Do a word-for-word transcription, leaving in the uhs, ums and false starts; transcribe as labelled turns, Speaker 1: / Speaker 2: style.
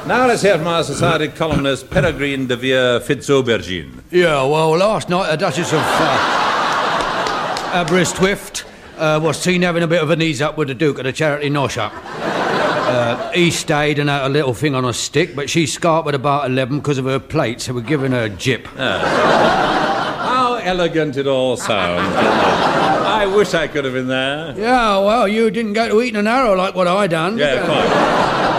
Speaker 1: Now let's hear from our society columnist, Peregrine de Vere Fitzaubergine.
Speaker 2: Yeah, well, last night the Duchess of uh, Aberystwyth uh, was seen having a bit of an ease up with the Duke of the Charity Nosh-up. Uh, he stayed and had a little thing on a stick, but she scarpered about eleven because of her plate, so we're giving her a jip.
Speaker 1: Ah. How elegant it all sounds. I wish I could have been there.
Speaker 2: Yeah, well, you didn't go to Eton and Harrow like what I done.
Speaker 1: Yeah, quite.